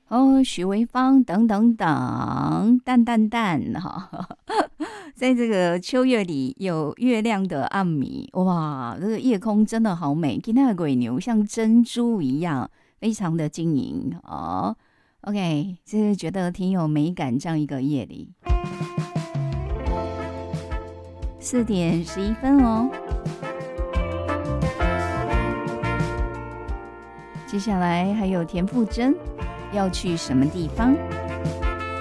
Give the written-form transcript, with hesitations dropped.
许维芳等等等，淡淡淡哈，在这个秋月里有月亮的暗迷，哇，这个夜空真的好美，今天的鬼牛像珍珠一样，非常的晶莹哦。OK， 就是觉得挺有美感这样一个夜里。4:11哦，接下来还有田馥甄要去什么地方？